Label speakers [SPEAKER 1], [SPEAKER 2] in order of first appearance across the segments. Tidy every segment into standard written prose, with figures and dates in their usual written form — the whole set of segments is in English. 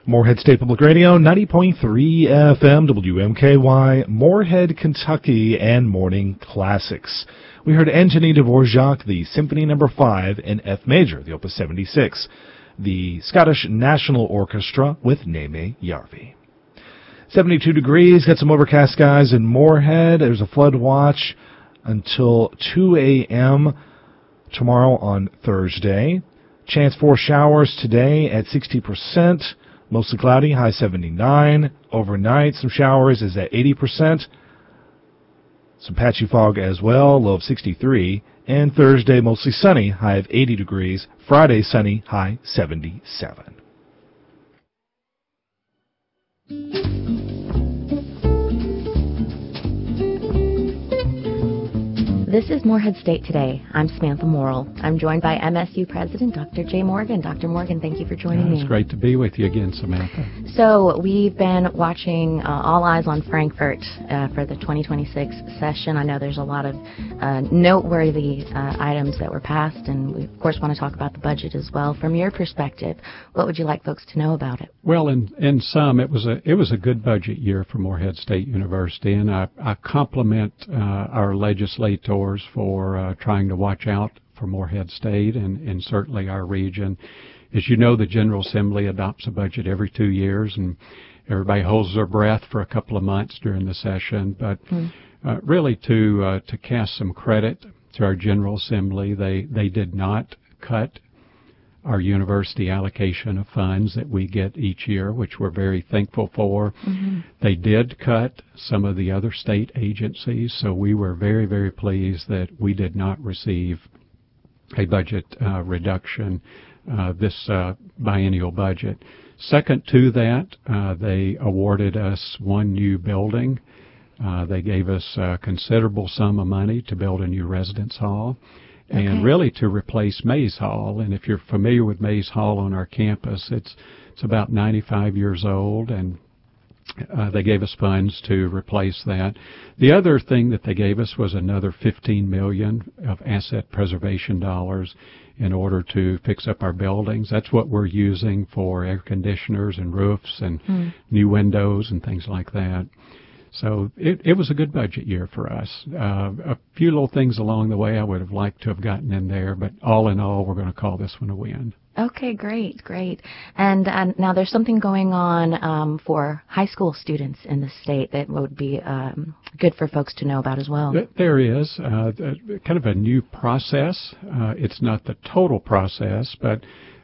[SPEAKER 1] Morehead State Public Radio, 90.3 FM, WMKY, Morehead, Kentucky, and Morning Classics. We heard Eugenie Dvorak, the Symphony No. 5 in F major, the Opus 76, the Scottish National Orchestra with Németh Järvi. 72 degrees, got some overcast skies in Morehead. There's a flood watch until 2 a.m. tomorrow on Thursday. Chance for showers today at 60%. Mostly cloudy, high 79. Overnight, some showers is at 80%. Some patchy fog as well, low of 63. And Thursday, mostly sunny, high of 80 degrees. Friday, sunny, high 77.
[SPEAKER 2] This is Morehead State Today. I'm Samantha Morrill. I'm joined by MSU President Dr. Jay Morgan. Dr. Morgan, thank you for joining me.
[SPEAKER 3] It's great to be with you again, Samantha.
[SPEAKER 2] So we've been watching All Eyes on Frankfurt for the 2026 session. I know there's a lot of noteworthy items that were passed, and we, of course, want to talk about the budget as well. From your perspective, what would you like folks to know about it?
[SPEAKER 3] Well, in sum, it was a good budget year for Morehead State University, and I compliment our legislators for trying to watch out for Morehead State and certainly our region. As you know, the General Assembly adopts a budget every 2 years, and everybody holds their breath for a couple of months during the session. But really to cast some credit to our General Assembly, they did not cut our university allocation of funds that we get each year, which we're very thankful for. Mm-hmm. They did cut some of the other state agencies, so we were very, very pleased that we did not receive a budget reduction this biennial budget. Second to that, they awarded us one new building. They gave us a considerable sum of money to build a new residence hall. And really to replace Mays Hall. And if you're familiar with Mays Hall on our campus, it's about 95 years old, and they gave us funds to replace that. The other thing that they gave us was another $15 million of asset preservation dollars in order to fix up our buildings. That's what we're using for air conditioners and roofs and new windows and things like that. So it was a good budget year for us. A few little things along the way I would have liked to have gotten in there, but all in all, we're going to call this one a win.
[SPEAKER 2] Okay, great. And now there's something going on for high school students in the state that would be good for folks to know about as well.
[SPEAKER 3] There is kind of a new process. It's not the total process, but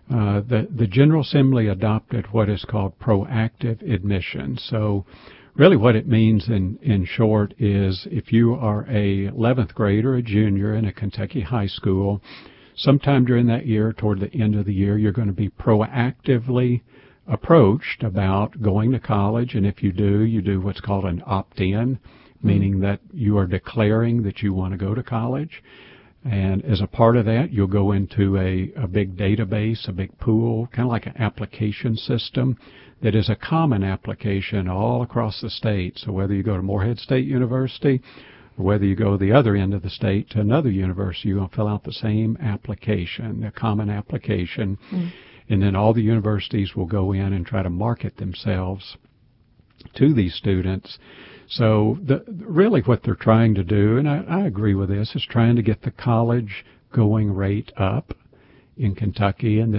[SPEAKER 3] the General Assembly adopted what is called proactive admission. So really what it means in short is if you are a 11th grader, a junior in a Kentucky high school, sometime during that year, toward the end of the year, you're going to be proactively approached about going to college. And if you do what's called an opt-in, meaning that you are declaring that you want to go to college. And as a part of that, you'll go into a big database, a big pool, kind of like an application system that is a common application all across the state. So whether you go to Morehead State University or whether you go the other end of the state to another university, you're going to fill out the same application, a common application. And then all the universities will go in and try to market themselves to these students. So really what they're trying to do, and I agree with this, is trying to get the college going rate up in Kentucky. And